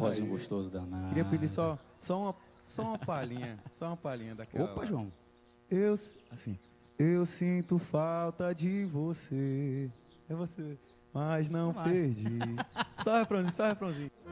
forrozinho gostoso danado. Queria pedir só uma palhinha, daquela. Opa, João. Assim, eu sinto falta de você. É você, mas não perdi. Só refrãozinho.